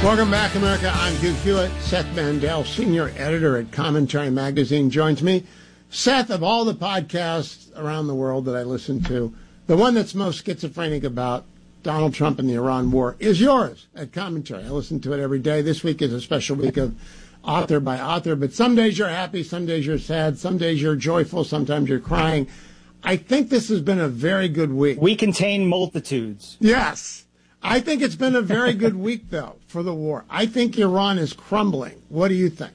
Welcome back, America. I'm Hugh Hewitt. Seth Mandel, senior editor at Commentary Magazine, joins me. Seth, of all the podcasts around the world that I listen to, the one that's most schizophrenic about Donald Trump and the Iran war is yours at Commentary. I listen to it every day. This week is a special week of author by author, but some days you're happy, some days you're sad, some days you're joyful, sometimes you're crying. I think this has been a very good week. We contain multitudes. Yes. I think it's been a very good week, though, for the war. I think Iran is crumbling. What do you think?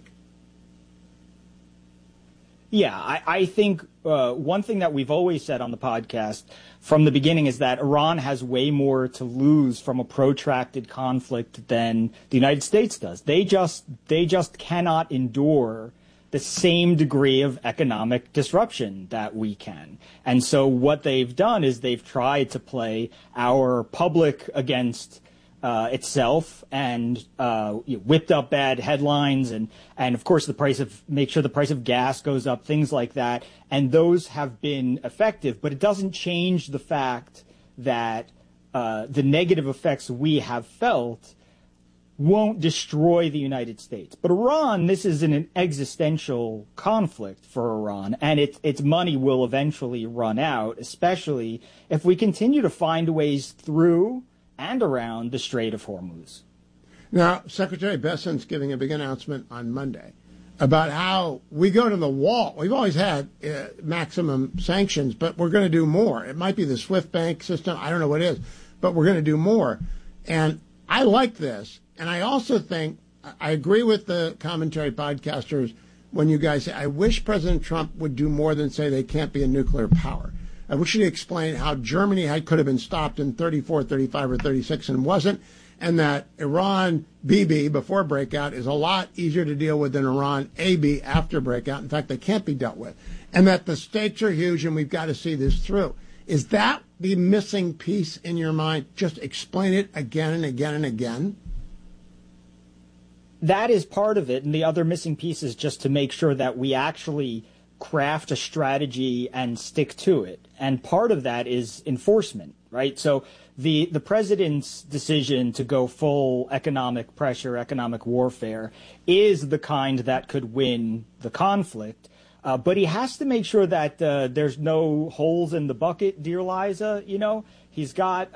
Yeah, I think one thing that we've always said on the podcast from the beginning is that Iran has way more to lose from a protracted conflict than the United States does. They just cannot endure the same degree of economic disruption that we can. And so what they've done is they've tried to play our public against itself and whipped up bad headlines and of course make sure the price of gas goes up, things like that. And those have been effective, but it doesn't change the fact that the negative effects we have felt won't destroy the United States. But Iran, this is an existential conflict for Iran, and its money will eventually run out, especially if we continue to find ways through and around the Strait of Hormuz. Now, Secretary Bessent's giving a big announcement on Monday about how we go to the wall. We've always had maximum sanctions, but we're going to do more. It might be the SWIFT bank system. I don't know what it is, but we're going to do more. And I like this. And I also think, I agree with the Commentary podcasters when you guys say, I wish President Trump would do more than say they can't be a nuclear power. I wish he'd explain how Germany could have been stopped in 34, 35, or 36 and wasn't, and that Iran BB before breakout is a lot easier to deal with than Iran AB after breakout. In fact, they can't be dealt with. And that the stakes are huge and we've got to see this through. Is that the missing piece in your mind? Just explain it again and again and again? That is part of it, and the other missing piece is just to make sure that we actually craft a strategy and stick to it. And part of that is enforcement, right? So the president's decision to go full economic pressure, economic warfare, is the kind that could win the conflict. But he has to make sure that there's no holes in the bucket, dear Liza. He's got,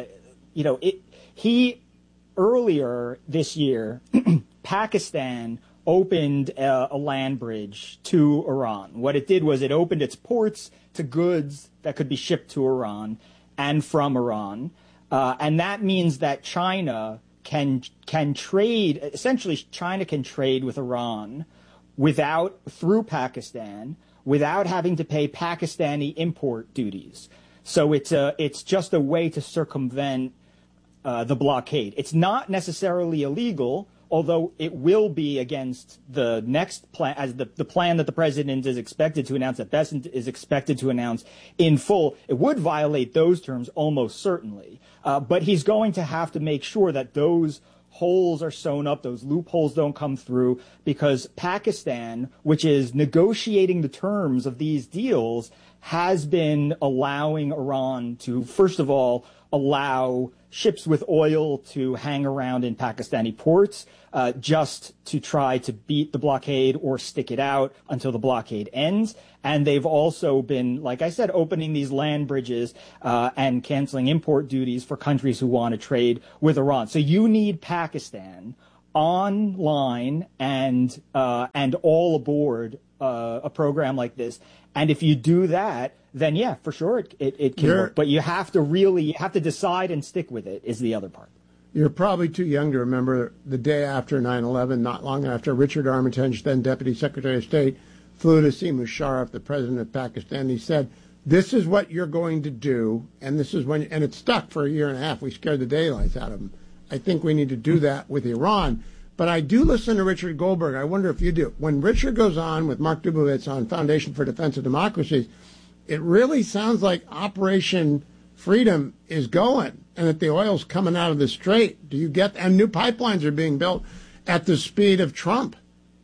earlier this year, Pakistan opened a land bridge to Iran. What it did was it opened its ports to goods that could be shipped to Iran and from Iran. And that means that China can trade, essentially China can trade with Iran through Pakistan without having to pay Pakistani import duties. So it's just a way to circumvent the blockade. It's not necessarily illegal, although it will be against the next plan, as the plan that the president is expected to announce, that Bessent is expected to announce in full. It would violate those terms almost certainly. But he's going to have to make sure that those holes are sewn up, those loopholes don't come through, because Pakistan, which is negotiating the terms of these deals, has been allowing Iran to, first of all, allow ships with oil to hang around in Pakistani ports just to try to beat the blockade or stick it out until the blockade ends. And they've also been, like I said, opening these land bridges and canceling import duties for countries who want to trade with Iran. So you need Pakistan online and all aboard a program like this. And if you do that, then yeah, for sure it can work. But you have to decide and stick with it is the other part. You're probably too young to remember the day after 9/11, not long after Richard Armitage, then Deputy Secretary of State, flew to see Musharraf, the president of Pakistan. He said, this is what you're going to do, and this is when, and it stuck for a year and a half. We scared the daylights out of him. I think we need to do that with Iran. But I do listen to Richard Goldberg. I wonder if you do. When Richard goes on with Mark Dubowitz on Foundation for Defense of Democracies, it really sounds like Operation Freedom is going and that the oil's coming out of the strait. Do you get, and new pipelines are being built at the speed of Trump.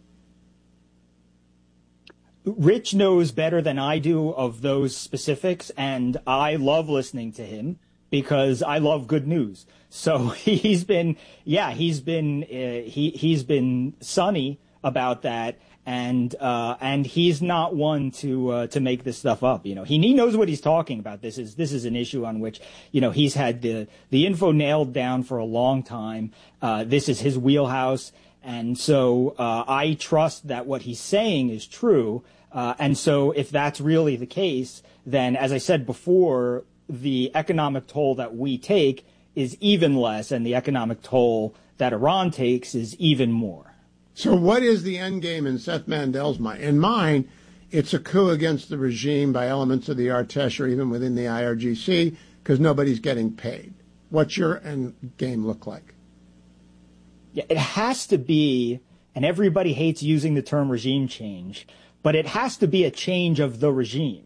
Rich knows better than I do of those specifics, and I love listening to him because I love good news. So he's been sunny about that, and he's not one to make this stuff up. He knows what he's talking about. This is an issue on which he's had the info nailed down for a long time. This is his wheelhouse, and so I trust that what he's saying is true. And so if that's really the case, then, as I said before, the economic toll that we take is even less, and the economic toll that Iran takes is even more. So what is the end game in Seth Mandel's mind? In mine, it's a coup against the regime by elements of the Artesh or even within the IRGC because nobody's getting paid. What's your end game look like? Yeah, it has to be, and everybody hates using the term regime change, but it has to be a change of the regime.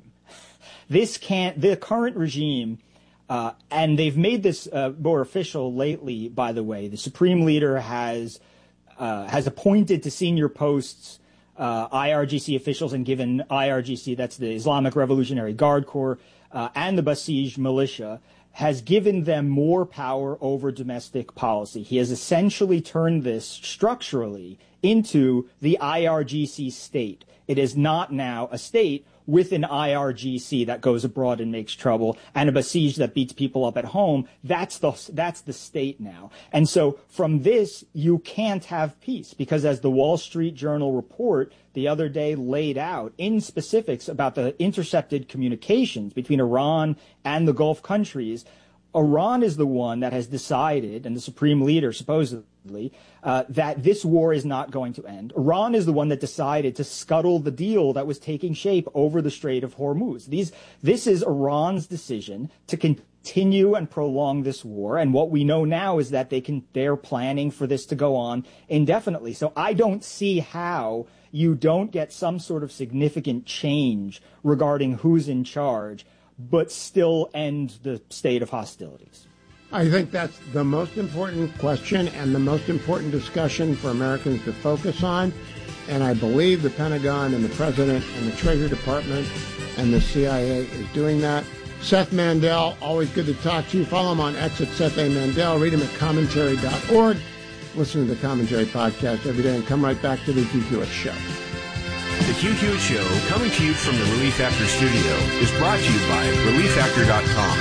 The current regime, and they've made this more official lately, by the way. The Supreme Leader has appointed to senior posts IRGC officials and given IRGC, that's the Islamic Revolutionary Guard Corps, and the Basij militia, has given them more power over domestic policy. He has essentially turned this structurally into the IRGC state. It is not now a state with an IRGC that goes abroad and makes trouble and a Basij that beats people up at home. That's the state now. And so from this, you can't have peace because, as the Wall Street Journal report the other day laid out in specifics about the intercepted communications between Iran and the Gulf countries, Iran is the one that has decided, and the Supreme Leader supposedly, that this war is not going to end. Iran is the one that decided to scuttle the deal that was taking shape over the Strait of Hormuz. This is Iran's decision to continue and prolong this war, and what we know now is that they're planning for this to go on indefinitely. So I don't see how you don't get some sort of significant change regarding who's in charge, but still end the state of hostilities. I think that's the most important question and the most important discussion for Americans to focus on. And I believe the Pentagon and the President and the Treasury Department and the CIA is doing that. Seth Mandel, always good to talk to you. Follow him on X at Seth A. Mandel. Read him at commentary.org. Listen to the Commentary podcast every day and come right back to the Hugh Hewitt Show. The Hugh Hewitt Show, coming to you from the Relief Factor studio, is brought to you by ReliefFactor.com.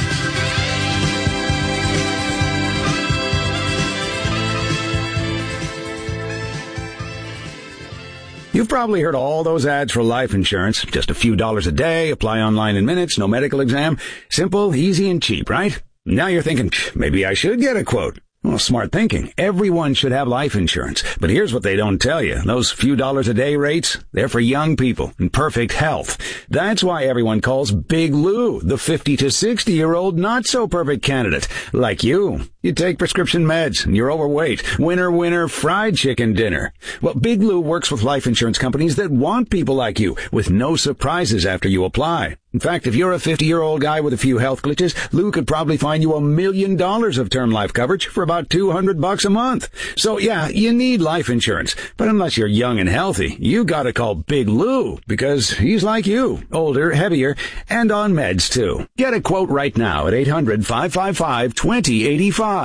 You've probably heard all those ads for life insurance. Just a few dollars a day, apply online in minutes, no medical exam. Simple, easy, and cheap, right? Now you're thinking, maybe I should get a quote. Well, smart thinking. Everyone should have life insurance. But here's what they don't tell you. Those few dollars a day rates, they're for young people in perfect health. That's why everyone calls Big Lou the 50 to 60-year-old not-so-perfect candidate. Like you. You take prescription meds and you're overweight. Winner, winner, fried chicken dinner. Well, Big Lou works with life insurance companies that want people like you with no surprises after you apply. In fact, if you're a 50-year-old guy with a few health glitches, Lou could probably find you $1 million of term life coverage for about $200 a month. So yeah, you need life insurance. But unless you're young and healthy, you gotta call Big Lou because he's like you, older, heavier, and on meds too. Get a quote right now at 800-555-2085.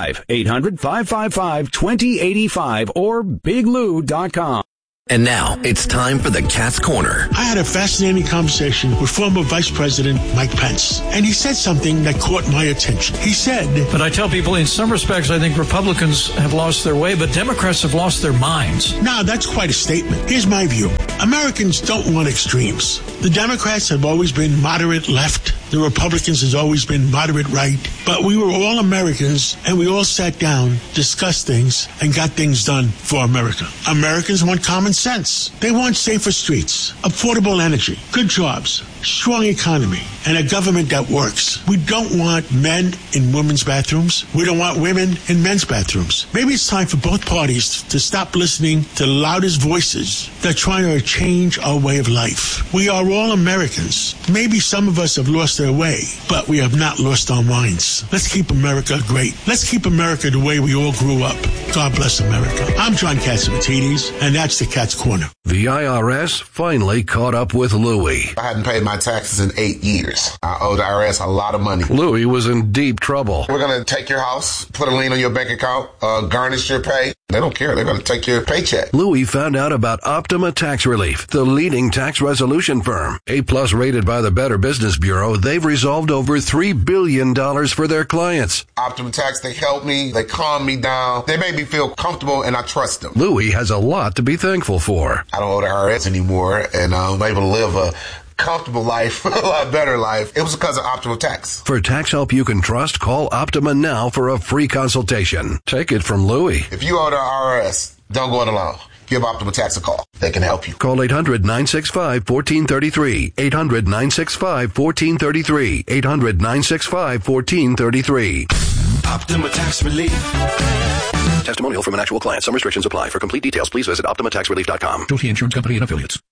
800-555-2085 or biglou.com. And now it's time for the Cat's Corner. I had a fascinating conversation with former Vice President Mike Pence, and he said something that caught my attention. He said, but I tell people in some respects I think Republicans have lost their way, but Democrats have lost their minds. Now, that's quite a statement. Here's my view. Americans don't want extremes. The Democrats have always been moderate left. The Republicans has always been moderate right. But we were all Americans, and we all sat down, discussed things, and got things done for America. Americans want common sense. They want safer streets, affordable energy, good jobs, strong economy, and a government that works. We don't want men in women's bathrooms. We don't want women in men's bathrooms. Maybe it's time for both parties to stop listening to the loudest voices that are trying to change our way of life. We are all Americans. Maybe some of us have lost their way, but we have not lost our minds. Let's keep America great. Let's keep America the way we all grew up. God bless America. I'm John Catsimatidis, and that's the Cat's Corner. The IRS finally caught up with Louie. I hadn't paid my taxes in 8 years. I owe the IRS a lot of money. Louie was in deep trouble. We're going to take your house, put a lien on your bank account, garnish your pay. They don't care. They're going to take your paycheck. Louie found out about Optima Tax Relief, the leading tax resolution firm. A-plus rated by the Better Business Bureau, they've resolved over $3 billion for their clients. Optima Tax, they help me. They calm me down. They make me feel comfortable, and I trust them. Louie has a lot to be thankful for. I don't owe the IRS anymore, and I'm able to live a comfortable life, a lot better life. It was because of Optima Tax. For tax help you can trust, call Optima now for a free consultation. Take it from Louie. If you owe the IRS, don't go it alone. Give Optima Tax a call. They can help you. Call 800-965-1433. 800-965-1433. 800-965-1433. Optima Tax Relief. Testimonial from an actual client. Some restrictions apply. For complete details, please visit OptimaTaxRelief.com. Guilty Insurance Company and Affiliates.